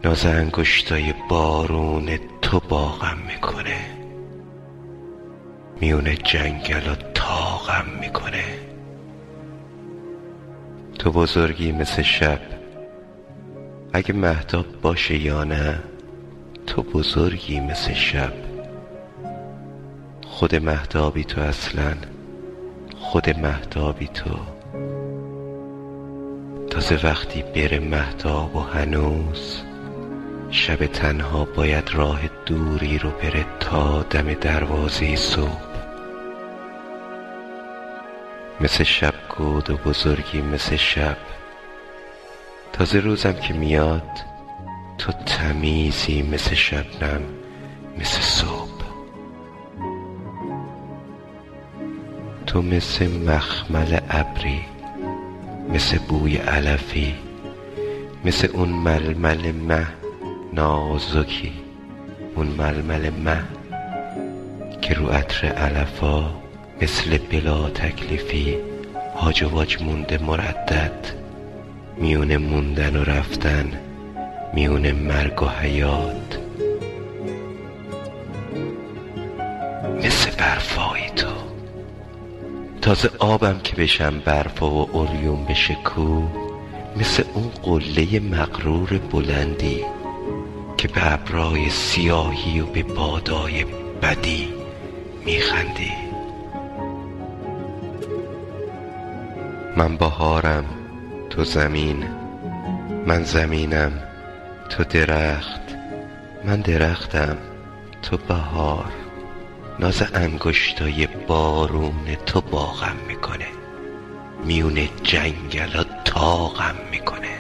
ناز انگشتای بارون تو باغم میکنه، میونه جنگل طاقم میکنه. تو بزرگی مثل شب، اگه مهتاب باشه یا نه، تو بزرگی مثل شب. خود مهتابی تو، اصلا خود مهتابی تو. تازه وقتی بره مهتاب و هنوز شب تنها باید راه دوری رو بره تا دم دروازه صبح. مثل شب گود و بزرگی مثل شب. تازه روزم که میاد تو تمیزی مثل شبنم، مثل صبح. تو مثل مخمل ابری، مثل بوی علفی، مثل اون ململ مه نازکی، اون ململ مه که رو عطر علفا مثل بلا تکلیفی هاج و واج مونده مردد، میونه موندن و رفتن، میونه مرگ و حیات. مثل برفایی تو، تازه آبم که بشم برفا و عریون بشه کو، مثل اون قله مغرور بلندی که به ابرای سیاهی و به بادای بدی میخندی. من بهارم تو زمین، من زمینم تو درخت، من درختم تو بهار. ناز انگشتای بارون تو باغم میکنه، میونه جنگل طاقم میکنه.